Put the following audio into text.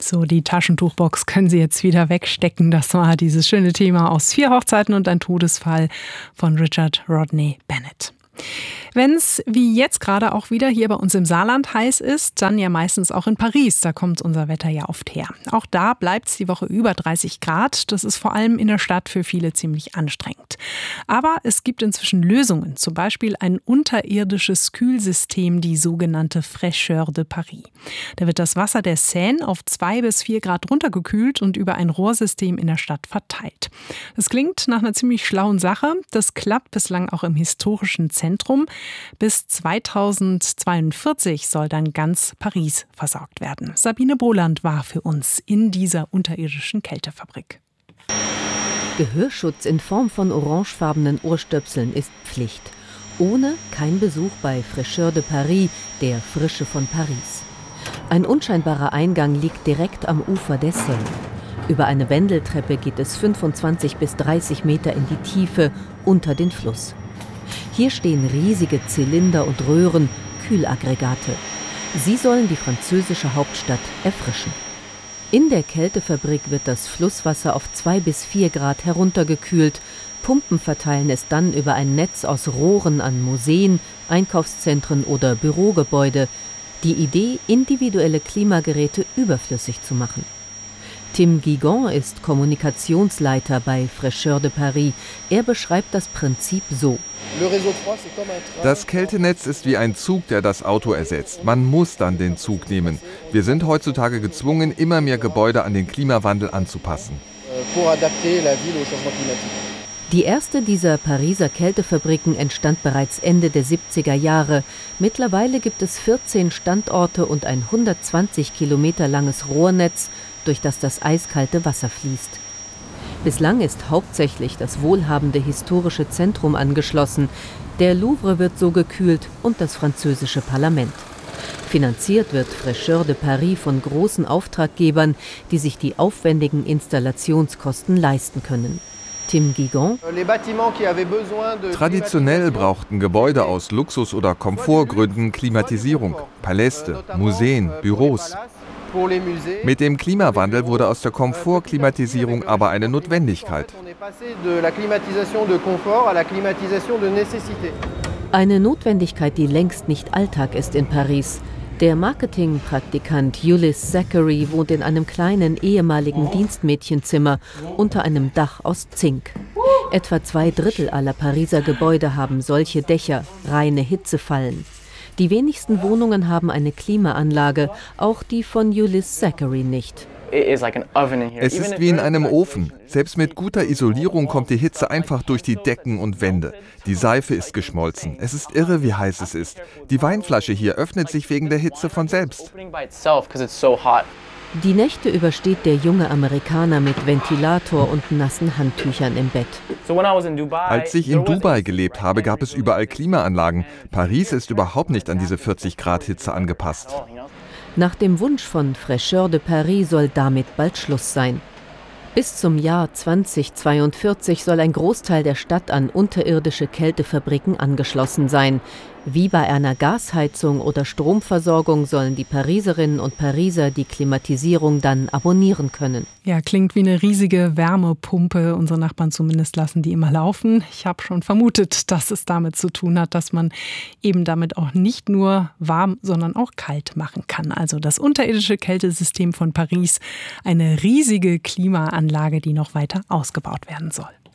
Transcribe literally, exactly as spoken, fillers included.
So, die Taschentuchbox können Sie jetzt wieder wegstecken. Das war dieses schöne Thema aus Vier Hochzeiten und ein Todesfall von Richard Rodney Bennett. Wenn es wie jetzt gerade auch wieder hier bei uns im Saarland heiß ist, dann ja meistens auch in Paris. Da kommt unser Wetter ja oft her. Auch da bleibt es die Woche über dreißig Grad. Das ist vor allem in der Stadt für viele ziemlich anstrengend. Aber es gibt inzwischen Lösungen. Zum Beispiel ein unterirdisches Kühlsystem, die sogenannte Fraîcheur de Paris. Da wird das Wasser der Seine auf zwei bis vier Grad runtergekühlt und über ein Rohrsystem in der Stadt verteilt. Das klingt nach einer ziemlich schlauen Sache. Das klappt bislang auch im historischen Zentrum. Bis zweitausendzweiundvierzig soll dann ganz Paris versorgt werden. Sabine Boland war für uns in dieser unterirdischen Kältefabrik. Gehörschutz in Form von orangefarbenen Ohrstöpseln ist Pflicht. Ohne kein Besuch bei Fraîcheur de Paris, der Frische von Paris. Ein unscheinbarer Eingang liegt direkt am Ufer der Seine. Über eine Wendeltreppe geht es fünfundzwanzig bis dreißig Meter in die Tiefe unter den Fluss. Hier stehen riesige Zylinder und Röhren, Kühlaggregate. Sie sollen die französische Hauptstadt erfrischen. In der Kältefabrik wird das Flusswasser auf zwei bis vier Grad heruntergekühlt. Pumpen verteilen es dann über ein Netz aus Rohren an Museen, Einkaufszentren oder Bürogebäude. Die Idee, individuelle Klimageräte überflüssig zu machen. Tim Guigon ist Kommunikationsleiter bei Fraîcheur de Paris. Er beschreibt das Prinzip so. Das Kältenetz ist wie ein Zug, der das Auto ersetzt. Man muss dann den Zug nehmen. Wir sind heutzutage gezwungen, immer mehr Gebäude an den Klimawandel anzupassen. Die erste dieser Pariser Kältefabriken entstand bereits Ende der siebziger Jahre. Mittlerweile gibt es vierzehn Standorte und ein hundertzwanzig Kilometer langes Rohrnetz, durch das das eiskalte Wasser fließt. Bislang ist hauptsächlich das wohlhabende historische Zentrum angeschlossen. Der Louvre wird so gekühlt und das französische Parlament. Finanziert wird Fraîcheur de Paris von großen Auftraggebern, die sich die aufwendigen Installationskosten leisten können. Tim Guigon. Traditionell brauchten Gebäude aus Luxus- oder Komfortgründen Klimatisierung. Paläste, Museen, Büros. Mit dem Klimawandel wurde aus der Komfortklimatisierung aber eine Notwendigkeit. Eine Notwendigkeit, die längst nicht Alltag ist in Paris. Der Marketingpraktikant Ulysse Zachary wohnt in einem kleinen ehemaligen Dienstmädchenzimmer unter einem Dach aus Zink. Etwa zwei Drittel aller Pariser Gebäude haben solche Dächer, reine Hitzefallen. Die wenigsten Wohnungen haben eine Klimaanlage, auch die von Ulysse Zachary nicht. Es ist wie in einem Ofen. Selbst mit guter Isolierung kommt die Hitze einfach durch die Decken und Wände. Die Seife ist geschmolzen. Es ist irre, wie heiß es ist. Die Weinflasche hier öffnet sich wegen der Hitze von selbst. Die Nächte übersteht der junge Amerikaner mit Ventilator und nassen Handtüchern im Bett. Als ich in Dubai gelebt habe, gab es überall Klimaanlagen. Paris ist überhaupt nicht an diese vierzig Grad Hitze angepasst. Nach dem Wunsch von Fraîcheur de Paris soll damit bald Schluss sein. Bis zum Jahr zweitausendzweiundvierzig soll ein Großteil der Stadt an unterirdische Kältefabriken angeschlossen sein. Wie bei einer Gasheizung oder Stromversorgung sollen die Pariserinnen und Pariser die Klimatisierung dann abonnieren können. Ja, klingt wie eine riesige Wärmepumpe. Unsere Nachbarn zumindest lassen die immer laufen. Ich habe schon vermutet, dass es damit zu tun hat, dass man eben damit auch nicht nur warm, sondern auch kalt machen kann. Also das unterirdische Kältesystem von Paris, eine riesige Klimaanlage, die noch weiter ausgebaut werden soll.